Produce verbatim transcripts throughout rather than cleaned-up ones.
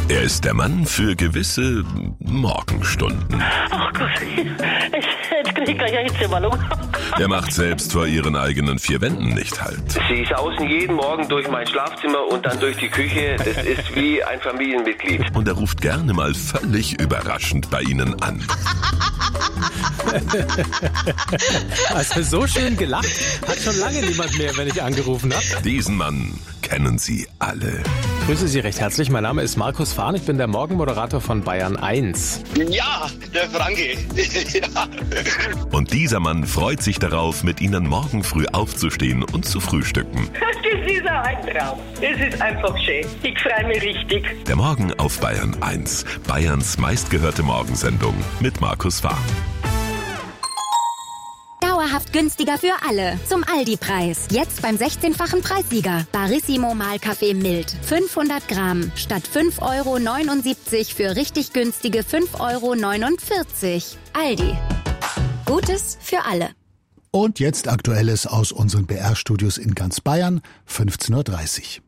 Er ist der Mann für gewisse Morgenstunden. Ach Gott, ich, jetzt krieg ich gleich eine Hitzewallung. Er macht selbst vor ihren eigenen vier Wänden nicht halt. Sie sausen jeden Morgen durch mein Schlafzimmer und dann durch die Küche. Das ist wie ein Familienmitglied. Und er ruft gerne mal völlig überraschend bei Ihnen an. Also so schön gelacht hat schon lange niemand mehr, wenn ich angerufen habe. Diesen Mann kennen Sie alle. Ich grüße Sie recht herzlich. Mein Name ist Markus Fahn. Ich bin der Morgenmoderator von Bayern eins. Ja, der Franke. Ja. Und dieser Mann freut sich darauf, mit Ihnen morgen früh aufzustehen und zu frühstücken. Das ist ein Traum. Das ist einfach schön. Ich freue mich richtig. Der Morgen auf Bayern eins. Bayerns meistgehörte Morgensendung mit Markus Fahn. Dauerhaft günstiger für alle. Zum Aldi-Preis. Jetzt beim sechzehnfachen Preissieger. Barissimo Mahlkaffee mild. fünfhundert Gramm. Statt fünf Euro neunundsiebzig für richtig günstige fünf Euro neunundvierzig. Aldi. Gutes für alle. Und jetzt Aktuelles aus unseren B R-Studios in ganz Bayern, fünfzehn Uhr dreißig.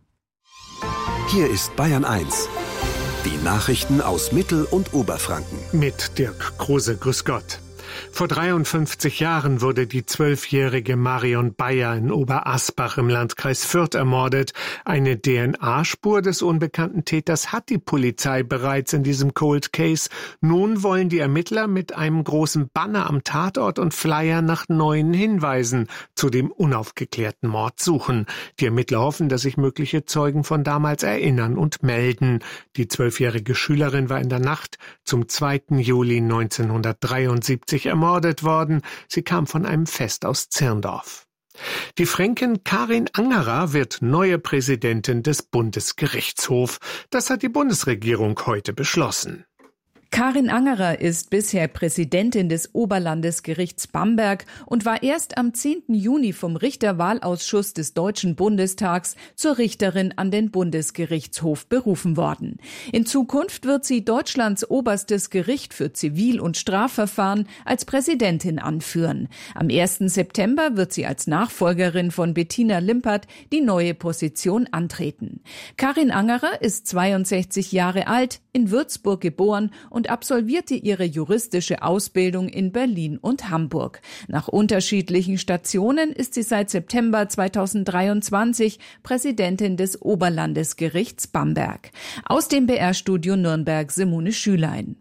Hier ist Bayern eins. Die Nachrichten aus Mittel- und Oberfranken. Mit Dirk Kruse, grüß Gott. Vor dreiundfünfzig Jahren wurde die zwölfjährige Marion Bayer in Oberasbach im Landkreis Fürth ermordet. Eine D N A-Spur des unbekannten Täters hat die Polizei bereits in diesem Cold Case. Nun wollen die Ermittler mit einem großen Banner am Tatort und Flyer nach neuen Hinweisen zu dem unaufgeklärten Mord suchen. Die Ermittler hoffen, dass sich mögliche Zeugen von damals erinnern und melden. Die zwölfjährige Schülerin war in der Nacht zum zweiten Juli neunzehnhundertdreiundsiebzig ermordet worden. Sie kam von einem Fest aus Zirndorf. Die Fränkin Karin Angerer wird neue Präsidentin des Bundesgerichtshofs. Das hat die Bundesregierung heute beschlossen. Karin Angerer ist bisher Präsidentin des Oberlandesgerichts Bamberg und war erst am zehnten Juni vom Richterwahlausschuss des Deutschen Bundestags zur Richterin an den Bundesgerichtshof berufen worden. In Zukunft wird sie Deutschlands oberstes Gericht für Zivil- und Strafverfahren als Präsidentin anführen. Am ersten September wird sie als Nachfolgerin von Bettina Limpert die neue Position antreten. Karin Angerer ist zweiundsechzig Jahre alt, in Würzburg geboren und und absolvierte ihre juristische Ausbildung in Berlin und Hamburg. Nach unterschiedlichen Stationen ist sie seit September zweitausenddreiundzwanzig Präsidentin des Oberlandesgerichts Bamberg. Aus dem B R-Studio Nürnberg Simone Schülein.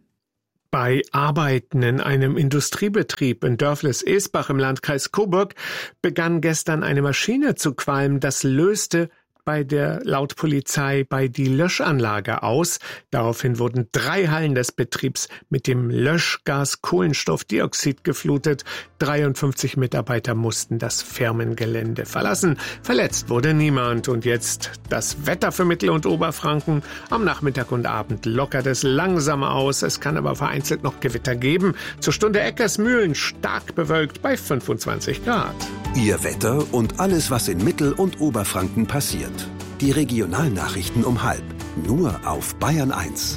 Bei Arbeiten in einem Industriebetrieb in Dörfles-Esbach im Landkreis Coburg begann gestern eine Maschine zu qualmen. Das löste bei der laut Polizei bei die Löschanlage aus. Daraufhin wurden drei Hallen des Betriebs mit dem Löschgas Kohlenstoffdioxid geflutet. dreiundfünfzig Mitarbeiter mussten das Firmengelände verlassen. Verletzt wurde niemand. Und jetzt das Wetter für Mittel- und Oberfranken. Am Nachmittag und Abend lockert es langsam aus. Es kann aber vereinzelt noch Gewitter geben. Zur Stunde Eckersmühlen stark bewölkt bei fünfundzwanzig Grad. Ihr Wetter und alles, was in Mittel- und Oberfranken passiert. Die Regionalnachrichten um halb. Nur auf Bayern eins.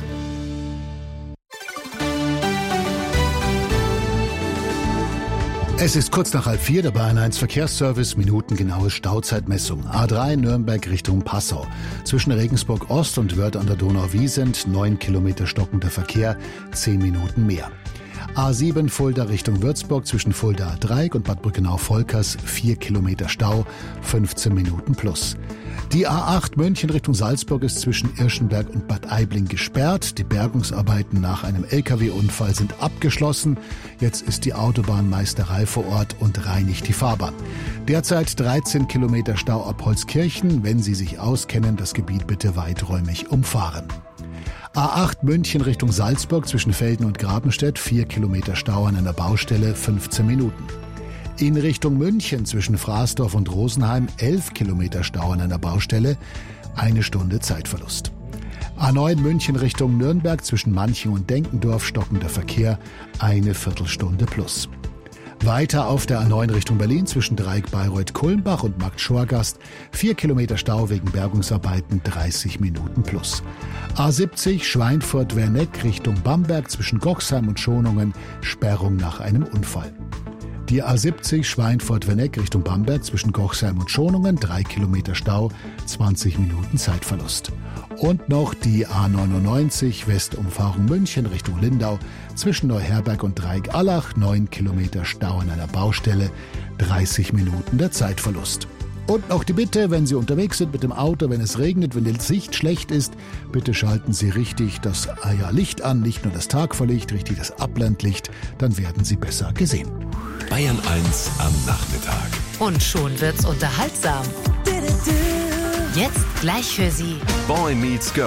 Es ist kurz nach halb vier, der Bayern eins Verkehrsservice, minutengenaue Stauzeitmessung. A drei Nürnberg Richtung Passau. Zwischen Regensburg Ost und Wörth an der Donau-Wiesent, neun Kilometer stockender Verkehr, zehn Minuten mehr. A sieben Fulda Richtung Würzburg zwischen Fulda-Dreieck und Bad Brückenau-Volkers, vier Kilometer Stau, fünfzehn Minuten plus. Die A acht München Richtung Salzburg ist zwischen Irschenberg und Bad Aibling gesperrt. Die Bergungsarbeiten nach einem L K W-Unfall sind abgeschlossen. Jetzt ist die Autobahnmeisterei vor Ort und reinigt die Fahrbahn. Derzeit dreizehn Kilometer Stau ab Holzkirchen. Wenn Sie sich auskennen, das Gebiet bitte weiträumig umfahren. A acht München Richtung Salzburg zwischen Velden und Grabenstedt, vier Kilometer Stau an einer Baustelle, fünfzehn Minuten. In Richtung München zwischen Fraßdorf und Rosenheim, elf Kilometer Stau an einer Baustelle, eine Stunde Zeitverlust. A neun München Richtung Nürnberg zwischen Manching und Denkendorf, stockender Verkehr, eine Viertelstunde plus. Weiter auf der A neun Richtung Berlin zwischen Dreieck Bayreuth-Kulmbach und Markt-Schorgast, vier Kilometer Stau wegen Bergungsarbeiten, dreißig Minuten plus. A siebzig Schweinfurt-Werneck Richtung Bamberg zwischen Gochsheim und Schonungen, Sperrung nach einem Unfall. Die A siebzig Schweinfurt-Werneck Richtung Bamberg zwischen Gochsheim und Schonungen, drei Kilometer Stau, zwanzig Minuten Zeitverlust. Und noch die A neunundneunzig Westumfahrung München Richtung Lindau zwischen Neuherberg und Dreieck-Allach. Neun Kilometer Stau an einer Baustelle, dreißig Minuten der Zeitverlust. Und noch die Bitte, wenn Sie unterwegs sind mit dem Auto, wenn es regnet, wenn die Sicht schlecht ist, bitte schalten Sie richtig das ja, Licht an, nicht nur das Tagverlicht, richtig das Abblendlicht, dann werden Sie besser gesehen. Bayern eins am Nachmittag. Und schon wird's unterhaltsam. Jetzt gleich für Sie Boy Meets Girl.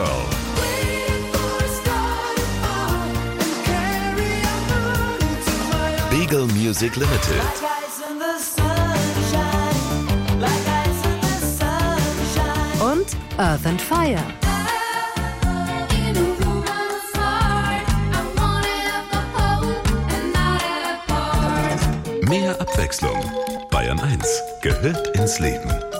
Beagle Music Limited. Und Earth and Fire. Mehr Abwechslung. Bayern eins gehört ins Leben.